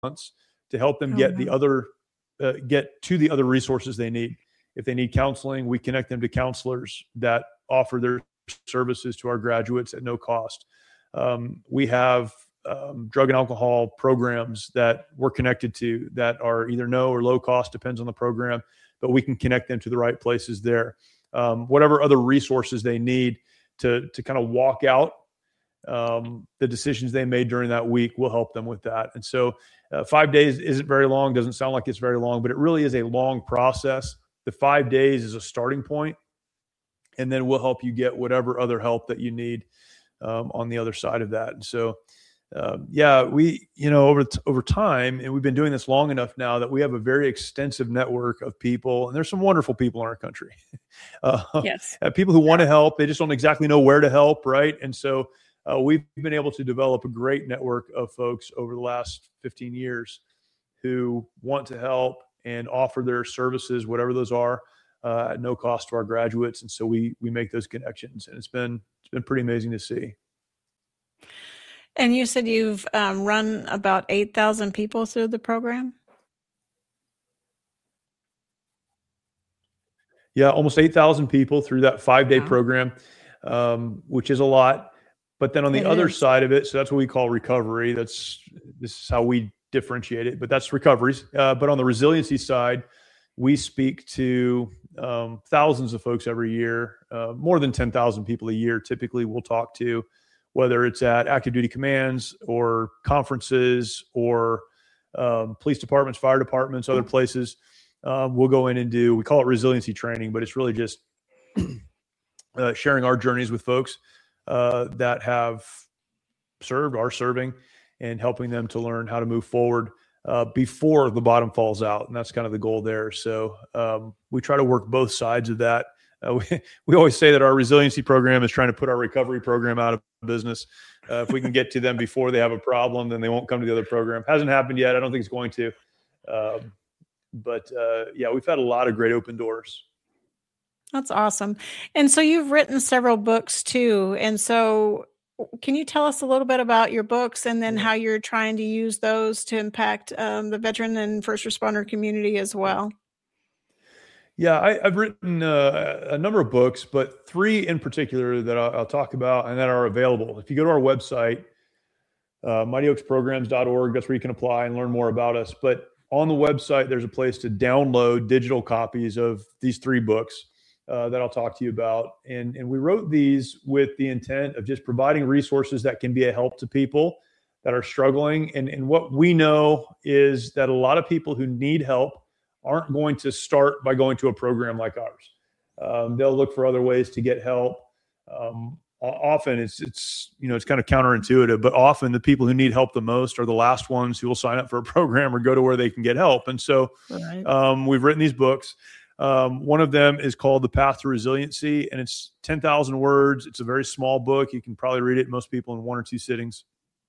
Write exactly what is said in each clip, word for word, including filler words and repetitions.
months to help them Oh, get wow. the other, uh, get to the other resources they need. If they need counseling, we connect them to counselors that offer their services to our graduates at no cost. Um, we have um, drug and alcohol programs that we're connected to that are either no or low cost, depends on the program, but we can connect them to the right places there. Um, whatever other resources they need to, to kind of walk out um, the decisions they made during that week, we'll help them with that. And so uh, five days isn't very long, doesn't sound like it's very long, but it really is a long process. The five days is a starting point, and then we'll help you get whatever other help that you need um, on the other side of that. And so, um, yeah, we, you know, over t- over time, and we've been doing this long enough now that we have a very extensive network of people, and there's some wonderful people in our country. uh, Yes. people who want to help, they just don't exactly know where to help, right? And so uh, we've been able to develop a great network of folks over the last fifteen years who want to help and offer their services, whatever those are, uh, at no cost to our graduates. And so we we make those connections, and it's been it's been pretty amazing to see. And you said you've um, run about eight thousand people through the program? Yeah, almost eight thousand people through that five-day Wow. program, um, which is a lot. But then on the It other is. side of it, so that's what we call recovery. That's this is how we differentiate it, but that's recoveries. Uh, but on the resiliency side, we speak to um, thousands of folks every year, uh, more than ten thousand people a year. Typically, we'll talk to, whether it's at active duty commands or conferences or um, police departments, fire departments, other places. Um, we'll go in and do, we call it resiliency training, but it's really just uh, sharing our journeys with folks uh, that have served, are serving, and helping them to learn how to move forward uh, before the bottom falls out. And that's kind of the goal there. So um, we try to work both sides of that. Uh, we, we always say that our resiliency program is trying to put our recovery program out of business. Uh, if we can get to them before they have a problem, then they won't come to the other program. Hasn't happened yet. I don't think it's going to. Um, but uh, yeah, we've had a lot of great open doors. That's awesome. And so you've written several books too. And so can you tell us a little bit about your books and then Yeah. how you're trying to use those to impact um, the veteran and first responder community as well? Yeah, I, I've written uh, a number of books, but three in particular that I'll, I'll talk about and that are available. If you go to our website, uh, mighty oaks programs dot org, that's where you can apply and learn more about us. But on the website, there's a place to download digital copies of these three books uh, that I'll talk to you about. And, and we wrote these with the intent of just providing resources that can be a help to people that are struggling. And, and what we know is that a lot of people who need help aren't going to start by going to a program like ours. Um, they'll look for other ways to get help. Um, often it's, it's, you know, it's kind of counterintuitive, but often the people who need help the most are the last ones who will sign up for a program or go to where they can get help. And so Right. um, we've written these books. Um, one of them is called The Path to Resiliency, and it's ten thousand words. It's a very small book. You can probably read it, most people, in one or two sittings.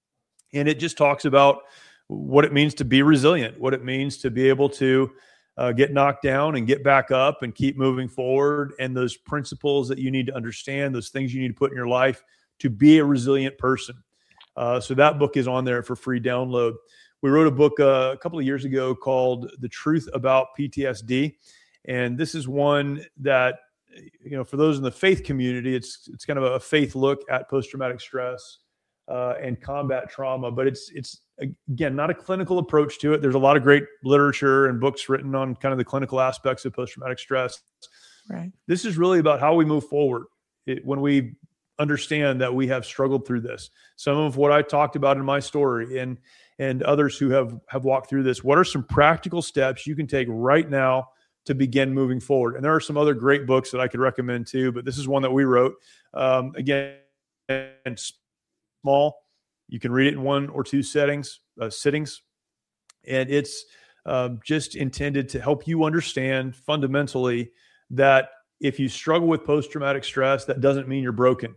And it just talks about what it means to be resilient, what it means to be able to Uh, get knocked down and get back up and keep moving forward, and those principles that you need to understand, those things you need to put in your life to be a resilient person. Uh, so that book is on there for free download. We wrote a book uh, a couple of years ago called The Truth About P T S D. And this is one that, you know, for those in the faith community, it's it's kind of a faith look at post-traumatic stress uh, and combat trauma, but it's it's again, not a clinical approach to it. There's a lot of great literature and books written on kind of the clinical aspects of post-traumatic stress. Right. This is really about how we move forward it, when we understand that we have struggled through this. Some of what I talked about in my story and and others who have, have walked through this. What are some practical steps you can take right now to begin moving forward? And there are some other great books that I could recommend too, but this is one that we wrote. Um, again, and small. You can read it in one or two settings, uh, sittings, and it's um, just intended to help you understand fundamentally that if you struggle with post-traumatic stress, that doesn't mean you're broken.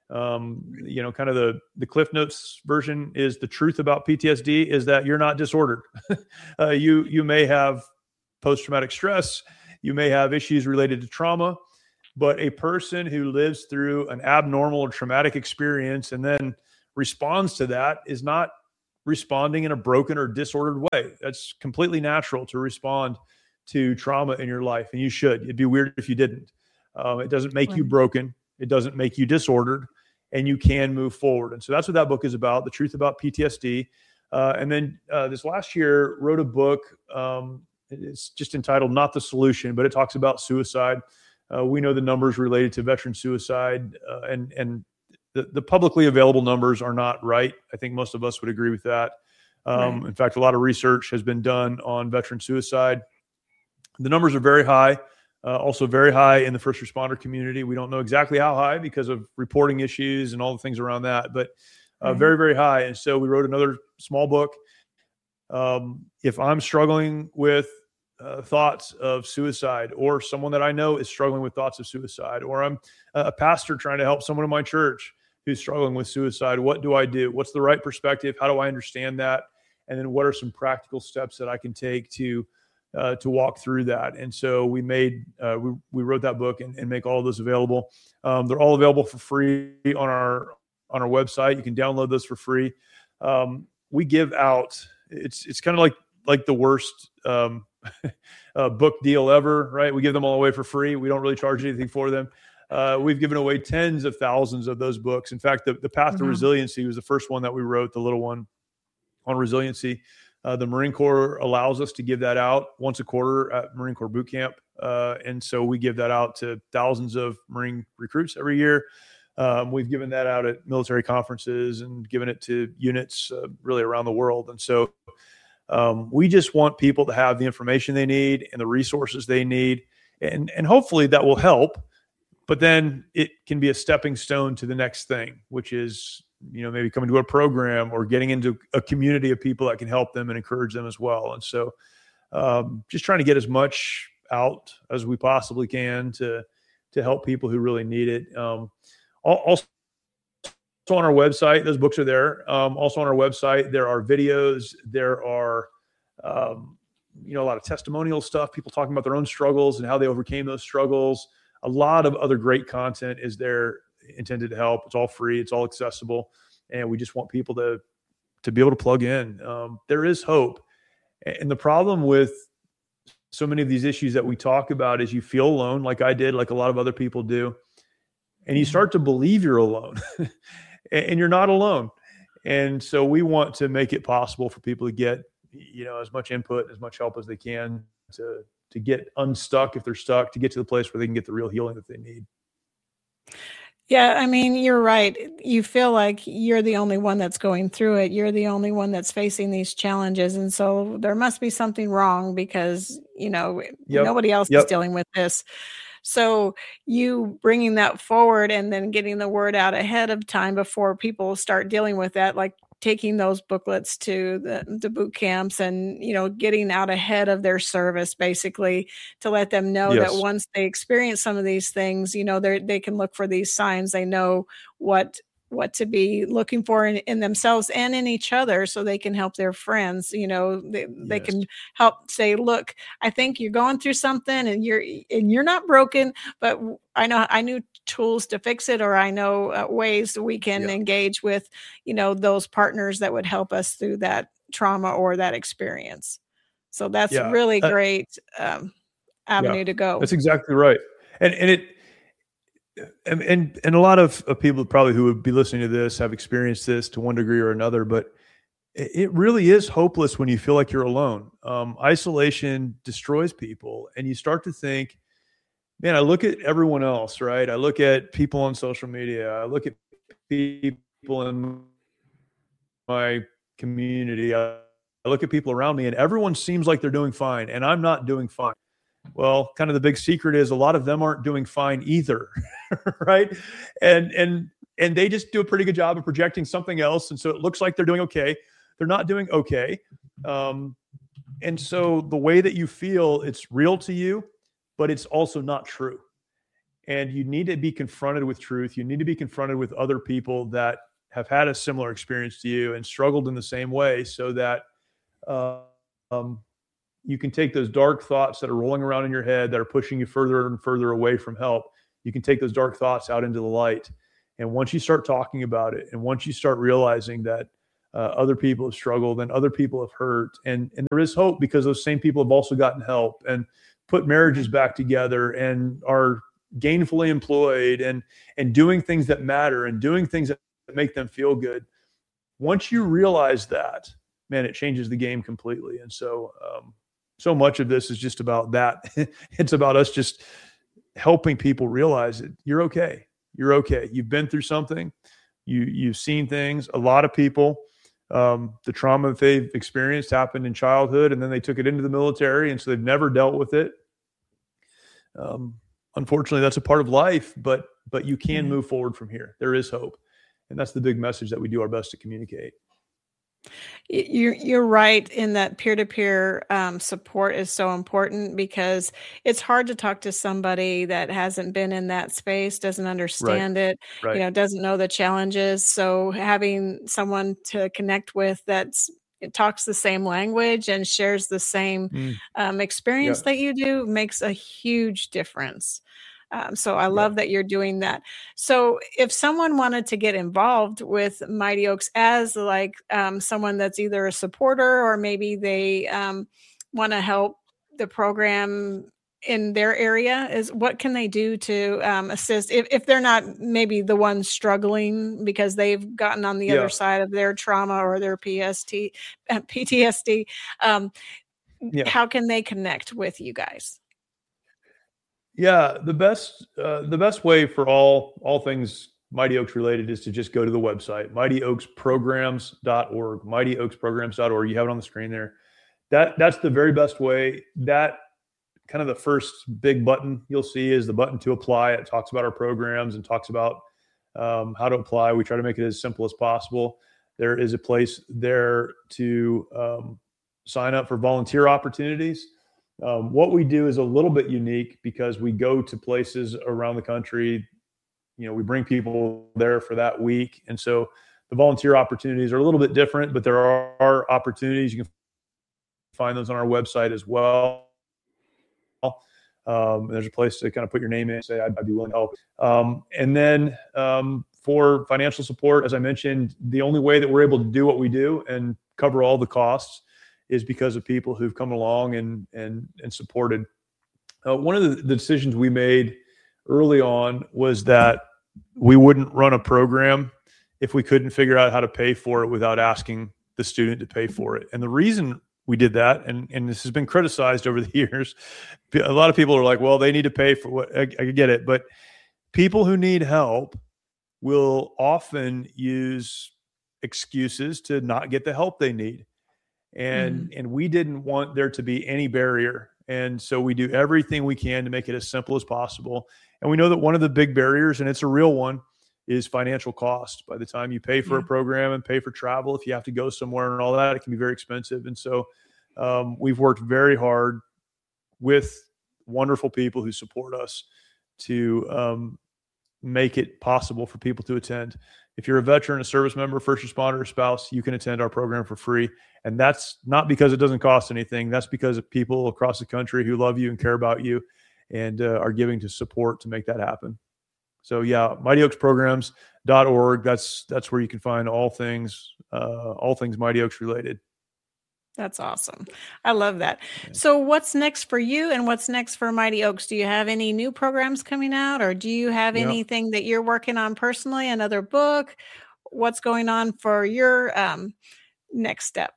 Um, you know, kind of the, the Cliff Notes version is the truth about P T S D is that you're not disordered. uh, you, you may have post-traumatic stress. You may have issues related to trauma, but a person who lives through an abnormal or traumatic experience and then responds to that is not responding in a broken or disordered way. That's completely natural to respond to trauma in your life, and you should. It'd be weird if you didn't. Um, it doesn't make Right. you broken. It doesn't make you disordered, and you can move forward. And so that's what that book is about, The Truth About P T S D. Uh, and then uh, this last year, wrote a book. Um, it's just entitled Not the Solution, but it talks about suicide. Uh, we know the numbers related to veteran suicide, uh, and, and the, the publicly available numbers are not right. I think most of us would agree with that. Um, Right. In fact, a lot of research has been done on veteran suicide. The numbers are very high, uh, also very high in the first responder community. We don't know exactly how high because of reporting issues and all the things around that, but uh, Right. very, very high. And so we wrote another small book. Um, if I'm struggling with uh, thoughts of suicide, or someone that I know is struggling with thoughts of suicide, or I'm a pastor trying to help someone in my church who's struggling with suicide, what do I do? What's the right perspective? How do I understand that? And then what are some practical steps that I can take to uh, to walk through that? And so we made uh, we we wrote that book and, and make all of those available. Um, they're all available for free on our on our website. You can download those for free. Um, we give out. It's it's kind of like like the worst um, uh, book deal ever, right? We give them all away for free. We don't really charge anything for them. Uh, we've given away tens of thousands of those books. In fact, the, the Path to Mhm. Resiliency was the first one that we wrote, the little one on resiliency. Uh, the Marine Corps allows us to give that out once a quarter at Marine Corps Boot Camp. Uh, and so we give that out to thousands of Marine recruits every year. Um, we've given that out at military conferences and given it to units uh, really around the world. And so um, we just want people to have the information they need and the resources they need. And, and hopefully that will help. But then it can be a stepping stone to the next thing, which is, you know, maybe coming to a program or getting into a community of people that can help them and encourage them as well. And so um, just trying to get as much out as we possibly can to to help people who really need it. Um, also on our website, those books are there. Um, also on our website, there are videos. There are, um, you know, a lot of testimonial stuff, people talking about their own struggles and how they overcame those struggles. A lot of other great content is there intended to help. It's all free. It's all accessible. And we just want people to, to be able to plug in. Um, there is hope. And the problem with so many of these issues that we talk about is you feel alone, like I did, like a lot of other people do. And you start to believe you're alone and you're not alone. And so we want to make it possible for people to get, you know, as much input, as much help as they can to, to get unstuck if they're stuck, to get to the place where they can get the real healing that they need. Yeah, I mean, you're right. You feel like you're the only one that's going through it. You're the only one that's facing these challenges. And so there must be something wrong because, you know, Yep. nobody else Yep. is dealing with this. So you bringing that forward and then getting the word out ahead of time before people start dealing with that, like taking those booklets to the, the boot camps and, you know, getting out ahead of their service, basically, to let them know Yes. that once they experience some of these things, you know, they they can look for these signs. They know what what to be looking for in, in themselves and in each other so they can help their friends. You know, they, they Yes. can help say, look, I think you're going through something and you're and you're not broken, but I know I knew tools to fix it, or I know uh, ways we can Yeah. engage with, you know, those partners that would help us through that trauma or that experience. So that's Yeah. really Uh, great um, avenue yeah. to go. That's exactly right. And, and it, and, and, and a lot of, of people probably who would be listening to this have experienced this to one degree or another, but it, it really is hopeless when you feel like you're alone. Um, isolation destroys people, and you start to think, man, I look at everyone else, right? I look at people on social media. I look at people in my community. I, I look at people around me, and everyone seems like they're doing fine, and I'm not doing fine. Well, kind of the big secret is a lot of them aren't doing fine either, right? And and and they just do a pretty good job of projecting something else, and so it looks like they're doing okay. They're not doing okay. Um, and so the way that you feel, it's real to you, but it's also not true. And you need to be confronted with truth. You need to be confronted with other people that have had a similar experience to you and struggled in the same way, so that uh, um, you can take those dark thoughts that are rolling around in your head that are pushing you further and further away from help. You can take those dark thoughts out into the light. And once you start talking about it, and once you start realizing that Uh, other people have struggled and other people have hurt. And, and there is hope because those same people have also gotten help and put marriages back together and are gainfully employed and, and doing things that matter and doing things that make them feel good. Once you realize that, man, it changes the game completely. And so, um, so much of this is just about that. It's about us just helping people realize that you're okay. You're okay. You've been through something. You, you've seen things. A lot of people, um, the trauma that they've experienced happened in childhood, and then they took it into the military, and so they've never dealt with it. Um, unfortunately, that's a part of life, but but you can move forward from here. There is hope, and that's the big message that we do our best to communicate. You're you're right in that peer-to-peer um, support is so important because it's hard to talk to somebody that hasn't been in that space, doesn't understand Right. it, Right. you know, doesn't know the challenges. So having someone to connect with that's it talks the same language and shares the same Mm. um, experience Yeah. that you do makes a huge difference. Um, so I Yeah. love that you're doing that. So if someone wanted to get involved with Mighty Oaks as like um, someone that's either a supporter or maybe they um, want to help the program in their area, is what can they do to um, assist if, if they're not maybe the ones struggling because they've gotten on the Yeah. other side of their trauma or their P S T, uh, P T S D? Um, Yeah. how can they connect with you guys? Yeah, the best uh, the best way for all all things Mighty Oaks related is to just go to the website, mighty oaks programs dot org, mighty oaks programs dot org. You have it on the screen there. That that's the very best way. That kind of the first big button you'll see is the button to apply. It talks about our programs and talks about um, how to apply. We try to make it as simple as possible. There is a place there to um, sign up for volunteer opportunities. Um, what we do is a little bit unique because we go to places around the country. You know, we bring people there for that week. And so the volunteer opportunities are a little bit different, but there are, are opportunities. You can find those on our website as well. Um, there's a place to kind of put your name in and say, I'd, I'd be willing to help. Um, and then um, for financial support, as I mentioned, the only way that we're able to do what we do and cover all the costs is because of people who've come along and and and supported. Uh, one of the, the decisions we made early on was that we wouldn't run a program if we couldn't figure out how to pay for it without asking the student to pay for it. And the reason we did that, and, and this has been criticized over the years, a lot of people are like, well, they need to pay for what, I, I get it, but people who need help will often use excuses to not get the help they need. And, mm. and we didn't want there to be any barrier. And so we do everything we can to make it as simple as possible. And we know that one of the big barriers, and it's a real one, is financial cost. By the time you pay for yeah. a program and pay for travel, if you have to go somewhere and all that, it can be very expensive. And so um, we've worked very hard with wonderful people who support us to um, make it possible for people to attend. If you're a veteran, a service member, first responder, or spouse, you can attend our program for free. And that's not because it doesn't cost anything. That's because of people across the country who love you and care about you and uh, are giving to support to make that happen. So yeah, mighty oaks programs dot org. That's that's where you can find all things, uh, all things Mighty Oaks related. That's awesome. I love that. Yeah. So what's next for you and what's next for Mighty Oaks? Do you have any new programs coming out, or do you have yeah. anything that you're working on personally, another book? What's going on for your um, next step?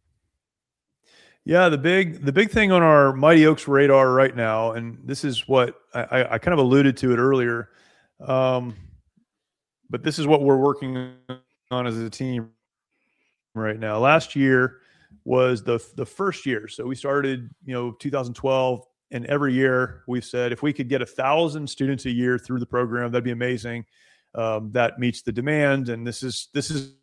Yeah, the big the big thing on our Mighty Oaks radar right now, and this is what I, I kind of alluded to it earlier, um, but this is what we're working on as a team right now. Last year was the the first year. So we started, you know, two thousand twelve, and every year we've said if we could get a thousand students a year through the program, that'd be amazing. Um, that meets the demand, and this is this is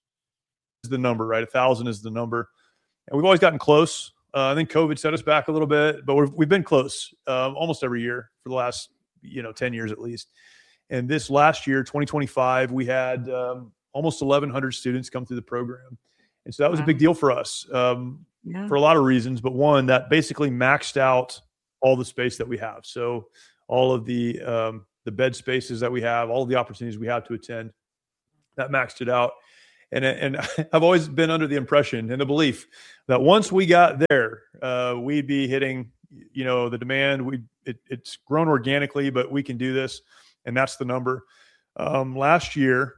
the number, right? A thousand is the number, and we've always gotten close. Uh, I think COVID set us back a little bit, but we've we've been close um, almost every year for the last you know ten years at least. And this last year, twenty twenty-five, we had um, almost eleven hundred students come through the program. And so that was wow. a big deal for us um, yeah. for a lot of reasons. But one, that basically maxed out all the space that we have. So all of the um, the bed spaces that we have, all of the opportunities we have to attend, that maxed it out. And, and I've always been under the impression and the belief that once we got there, uh, we'd be hitting, you know, the demand. We it, it's grown organically, but we can do this, and that's the number. Um, last year,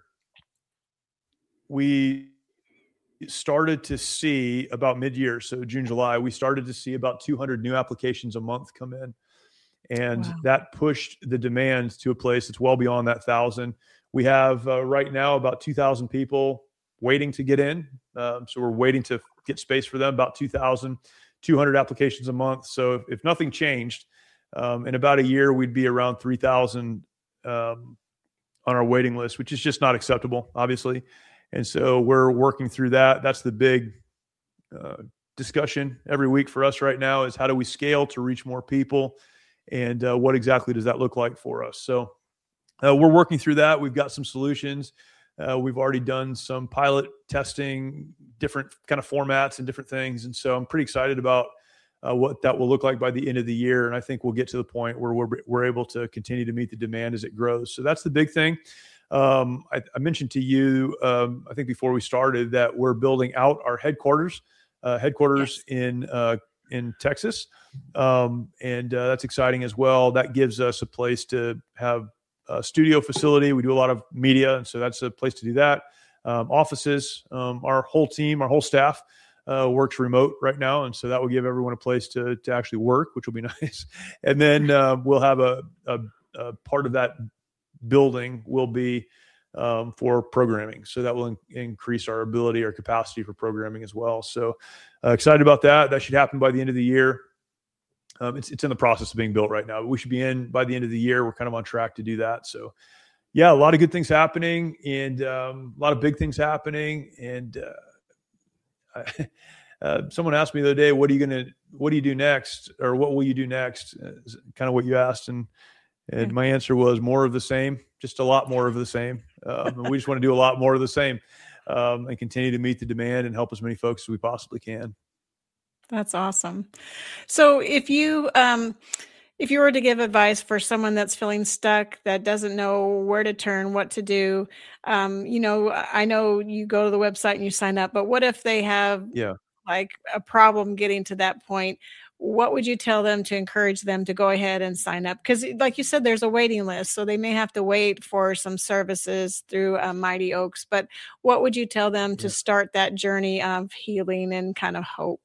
we started to see about mid-year, so June, July, we started to see about two hundred new applications a month come in, and wow. that pushed the demand to a place that's well beyond that thousand. We have uh, right now about two thousand people waiting to get in. Um, so we're waiting to get space for them, about two thousand two hundred applications a month. So if, if nothing changed, um, in about a year, we'd be around three thousand um, on our waiting list, which is just not acceptable, obviously. And so we're working through that. That's the big uh, discussion every week for us right now is how do we scale to reach more people, and uh, what exactly does that look like for us? So uh, we're working through that. We've got some solutions. Uh, we've already done some pilot testing, different kind of formats and different things. And so I'm pretty excited about uh, what that will look like by the end of the year. And I think we'll get to the point where we're, we're able to continue to meet the demand as it grows. So that's the big thing. Um, I, I mentioned to you, um, I think before we started, that we're building out our headquarters, uh, headquarters yes. in uh, in Texas. Um, and uh, that's exciting as well. That gives us a place to have Uh, studio facility. We do a lot of media, and so that's a place to do that. Um, offices, um, our whole team, our whole staff uh, works remote right now, and so that will give everyone a place to to actually work, which will be nice. And then uh, we'll have a, a, a part of that building will be um, for programming, so that will in- increase our ability, our capacity for programming as well. So uh, excited about that. That should happen by the end of the year. Um, it's it's in the process of being built right now. We should be in by the end of the year. We're kind of on track to do that. So, yeah, a lot of good things happening, and um, a lot of big things happening. And uh, I, uh, someone asked me the other day, "What are you gonna? What do you do next? Or what will you do next?" Uh, kind of what you asked, and and my answer was more of the same, just a lot more of the same. Um, and we just want to do a lot more of the same, um, and continue to meet the demand and help as many folks as we possibly can. That's awesome. So if you um, if you were to give advice for someone that's feeling stuck, that doesn't know where to turn, what to do, um, you know, I know you go to the website and you sign up, but what if they have yeah. like a problem getting to that point? What would you tell them to encourage them to go ahead and sign up? Because like you said, there's a waiting list, so they may have to wait for some services through uh, Mighty Oaks. But what would you tell them to Yeah. start that journey of healing and kind of hope?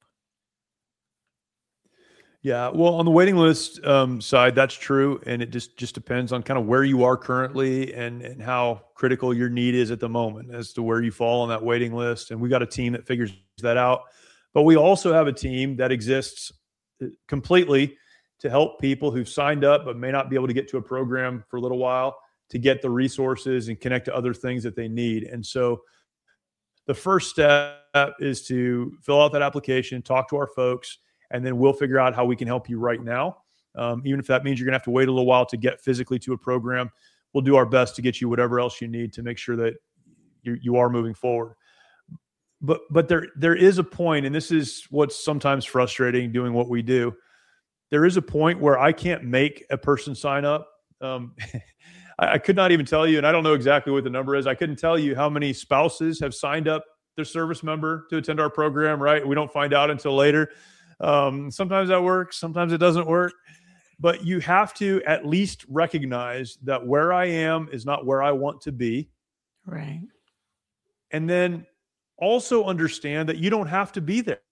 Yeah, well, on the waiting list um, side, that's true, and it just just depends on kind of where you are currently and and how critical your need is at the moment as to where you fall on that waiting list. And we got a team that figures that out, but we also have a team that exists completely to help people who've signed up but may not be able to get to a program for a little while to get the resources and connect to other things that they need. And so, the first step is to fill out that application, talk to our folks. And then we'll figure out how we can help you right now. Um, even if that means you're going to have to wait a little while to get physically to a program, we'll do our best to get you whatever else you need to make sure that you, you are moving forward. But but there there is a point, and this is what's sometimes frustrating doing what we do. There is a point where I can't make a person sign up. Um, I, I could not even tell you, and I don't know exactly what the number is. I couldn't tell you how many spouses have signed up their service member to attend our program, right? We don't find out until later. Um, sometimes that works, sometimes it doesn't work, but you have to at least recognize that where I am is not where I want to be. Right. And then also understand that you don't have to be there.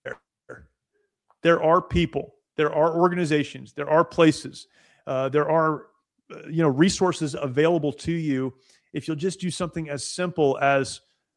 There are people, there are organizations, there are places, uh, there are, uh, you know, resources available to you. If you'll just do something as simple as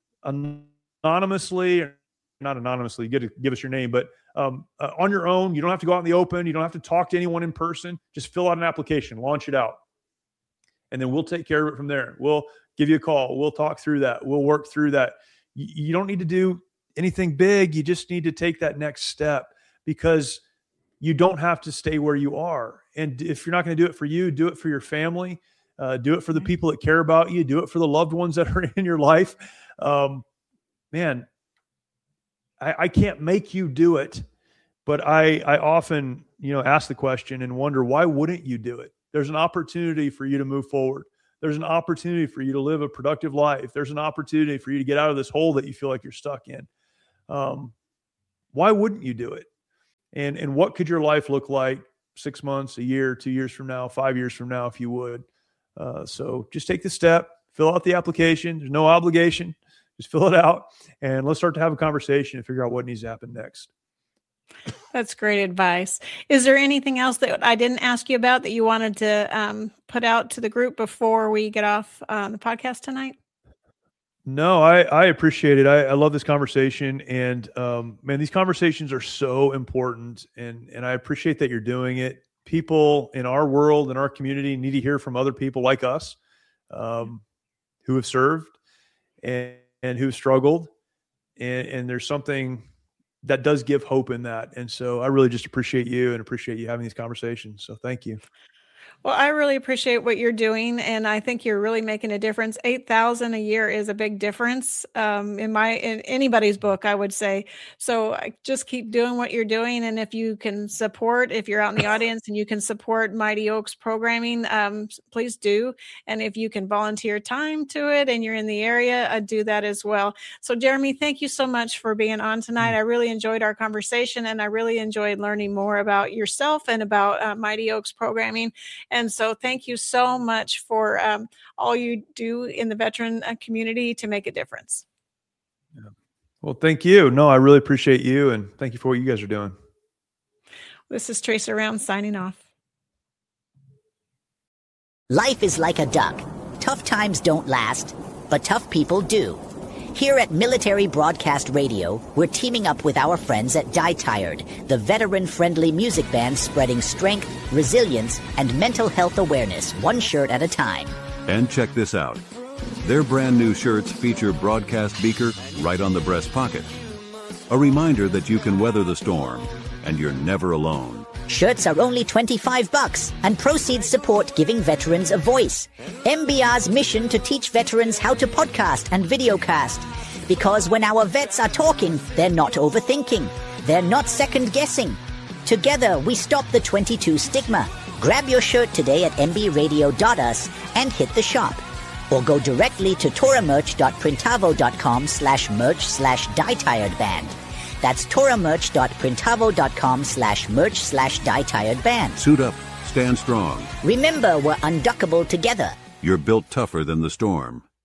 anonymously, not anonymously, you get to give us your name, but Um, uh, on your own. You don't have to go out in the open. You don't have to talk to anyone in person. Just fill out an application, launch it out, and then we'll take care of it from there. We'll give you a call. We'll talk through that. We'll work through that. You, you don't need to do anything big. You just need to take that next step, because you don't have to stay where you are. And if you're not going to do it for you, do it for your family. Uh, do it for the people that care about you. Do it for the loved ones that are in your life. Um, man, I, I can't make you do it, but I, I often, you know, ask the question and wonder, why wouldn't you do it? There's an opportunity for you to move forward. there's an opportunity for you to live a productive life. There's an opportunity for you to get out of this hole that you feel like you're stuck in. Um, why wouldn't you do it? And, and what could your life look like six months, a year, two years from now, five years from now, if you would? Uh, so just take the step, fill out the application. There's no obligation. Just fill it out and let's start to have a conversation and figure out what needs to happen next. That's great advice. Is there anything else that I didn't ask you about that you wanted to um, put out to the group before we get off uh, the podcast tonight? No, I, I appreciate it. I, I love this conversation, and um, man, these conversations are so important, and and I appreciate that you're doing it. People in our world, in our community, need to hear from other people like us um, who have served and, and who have struggled, and, and there's something that does give hope in that. And so I really just appreciate you and appreciate you having these conversations. So thank you. Well, I really appreciate what you're doing, and I think you're really making a difference. eight thousand a year is a big difference um, in my in anybody's book, I would say. So I just keep doing what you're doing, and if you can support, if you're out in the audience and you can support Mighty Oaks programming, um, please do. And if you can volunteer time to it and you're in the area, I'd do that as well. So Jeremy, thank you so much for being on tonight. I really enjoyed our conversation, and I really enjoyed learning more about yourself and about uh, Mighty Oaks programming. And so thank you so much for um, all you do in the veteran uh, community to make a difference. Yeah. Well, thank you. No, I really appreciate you. And thank you for what you guys are doing. This is Tracer Round signing off. Life is like a duck. Tough times don't last, but tough people do. Here at Military Broadcast Radio, we're teaming up with our friends at Die Tired, the veteran-friendly music band spreading strength, resilience, and mental health awareness one shirt at a time. And check this out. Their brand new shirts feature Broadcast Beaker right on the breast pocket. A reminder that you can weather the storm, and you're never alone. Shirts are only twenty-five bucks, and proceeds support giving veterans a voice. M B R's mission to teach veterans how to podcast and videocast. Because when our vets are talking, they're not overthinking. They're not second-guessing. Together, we stop the twenty-two stigma. Grab your shirt today at m b radio dot u s and hit the shop. Or go directly to toramerch.printavo.com slash merch slash dietiredband. That's toramerch.printavo.com slash merch slash dietiredband. Suit up. Stand strong. Remember, we're unduckable together. You're built tougher than the storm.